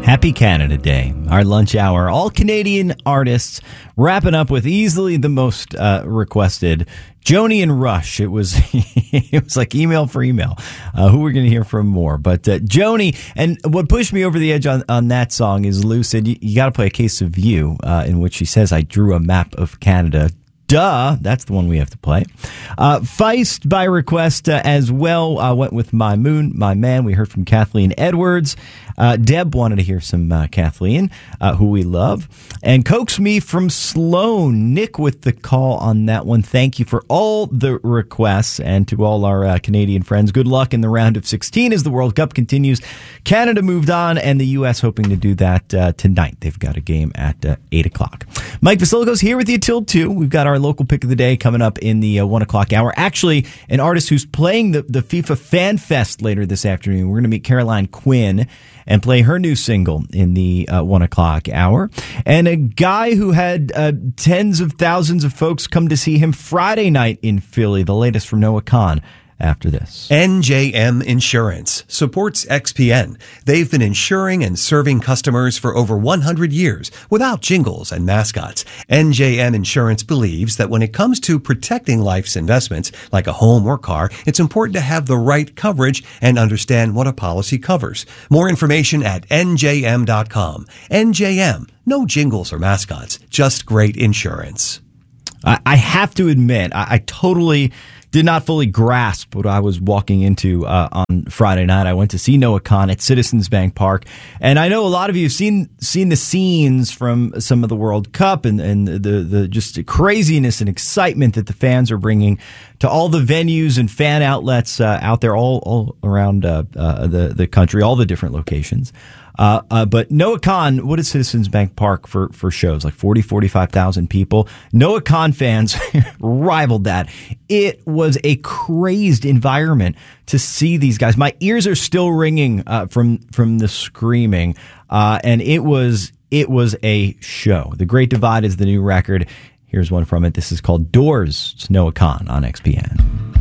Happy Canada Day, our lunch hour. All Canadian artists wrapping up with easily the most requested, Joni and Rush. It was it was like email for email. Who we're going to hear from more. But Joni, and what pushed me over the edge on that song is Lou said, you got to play A Case of You, in which she says, I drew a map of Canada. Duh, that's the one we have to play. Feist by request as well. Went with My Moon, My Man. We heard from Kathleen Edwards. Deb wanted to hear some Kathleen, who we love. And Coax Me from Sloan. Nick with the call on that one. Thank you for all the requests. And to all our Canadian friends, good luck in the round of 16 as the World Cup continues. Canada moved on, and the U.S. hoping to do that tonight. They've got a game at 8 o'clock. Mike Vasiliko's here with you till 2. We've got our local pick of the day coming up in the 1 o'clock hour. Actually, an artist who's playing the FIFA Fan Fest later this afternoon. We're going to meet Caroline Quinn and play her new single in the 1 o'clock hour. And a guy who had tens of thousands of folks come to see him Friday night in Philly. The latest from Noah Khan after this. NJM Insurance supports XPN. They've been insuring and serving customers for over 100 years without jingles and mascots. NJM Insurance believes that when it comes to protecting life's investments, like a home or car, it's important to have the right coverage and understand what a policy covers. More information at njm.com. NJM, no jingles or mascots, just great insurance. I have to admit, I totally did not fully grasp what I was walking into on Friday night. I went to see Noah Khan at Citizens Bank Park, and I know a lot of you have seen the scenes from some of the World Cup and the just craziness and excitement that the fans are bringing to all the venues and fan outlets out there all around the country, all the different locations. But Noah Khan, what is Citizens Bank Park for shows? Like 45,000 people. Noah Khan fans rivaled that. It was a crazed environment to see these guys. My ears are still ringing from the screaming, and it was a show. The Great Divide is the new record. Here's one from it. This is called Doors. It's Noah Khan on XPN.